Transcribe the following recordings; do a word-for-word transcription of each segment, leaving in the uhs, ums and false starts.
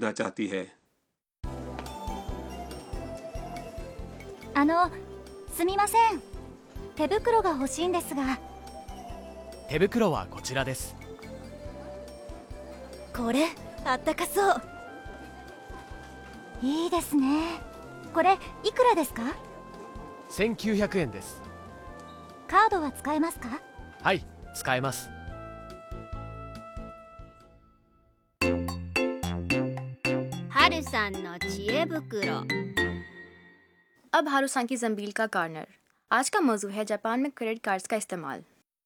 खरीदना चाहती है। あの、すみません。手袋が欲しいんですが。 手袋はこちらです。 これ、あったかそう。いいですね。これ、いくらですか？ せんきゅうひゃくえんです。 カードは使えますか？ はい、使えます。 हारुसानの知恵袋। अब हारुसान की जंबील का कॉर्नर। आज का मौजू है जापान में क्रेडिट कार्ड्स का इस्तेमाल।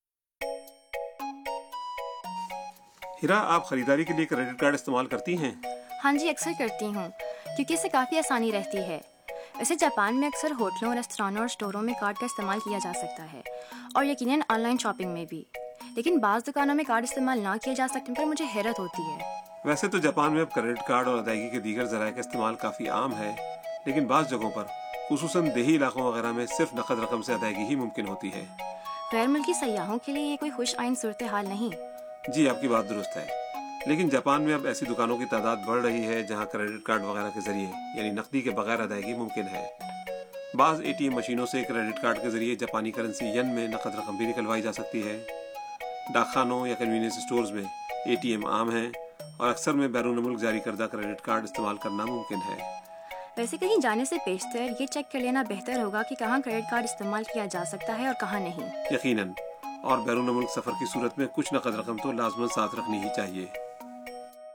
हिरा, आप खरीदारी के लिए क्रेडिट कार्ड इस्तेमाल करती हैं? हाँ जी, अक्सर करती हूँ क्योंकि इससे काफ़ी आसानी रहती है। वैसे जापान में अक्सर होटलों, रेस्तरानों और स्टोरों में कार्ड का इस्तेमाल किया जा सकता है और यकीनन ऑनलाइन शॉपिंग में भी। लेकिन बाज़ दुकानों में कार्ड इस्तेमाल ना किए जा सकने पर मुझे हैरत होती है। वैसे तो जापान में अब क्रेडिट कार्ड और अदायगी के दीगर ज़राए का इस्तेमाल काफ़ी आम है, लेकिन बाज़ जगहों पर खुसूसन देही इलाकों वगैरह में सिर्फ नकद रकम से अदायगी ही मुमकिन होती है। गैर मुल्की सयाहों के लिए ये कोई खुश आइन सूरत हाल नहीं। जी, आपकी बात दुरुस्त है, लेकिन जापान में अब ऐसी दुकानों की तादाद बढ़ रही है जहां क्रेडिट कार्ड वगैरह के जरिए यानी नकदी के बगैर अदायगी मुमकिन है। बाज़ एटीएम मशीनों से क्रेडिट कार्ड के जरिए जापानी करेंसी येन में नकद रकम भी निकलवाई जा सकती है। डाकखानों या कन्वीनियंस स्टोर्स में एटीएम आम हैं और अक्सर में बैरून मुल्क जारी करदा क्रेडिट कार्ड इस्तेमाल करना मुमकिन है। वैसे कहीं जाने से पेशतर ये चेक कर लेना बेहतर होगा कि कहाँ क्रेडिट कार्ड इस्तेमाल किया जा सकता है और कहाँ नहीं। यकीनन, और बैरून मुल्क सफ़र की सूरत में कुछ नकद रकम तो लाजमन साथ रखनी ही चाहिए।